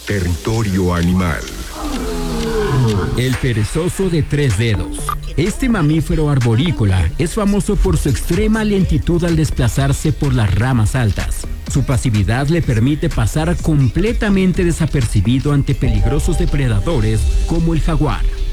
Territorio animal. El perezoso de 3 dedos. Este mamífero arborícola es famoso por su extrema lentitud al desplazarse por las ramas altas. Su pasividad le permite pasar completamente desapercibido ante peligrosos depredadores como el jaguar.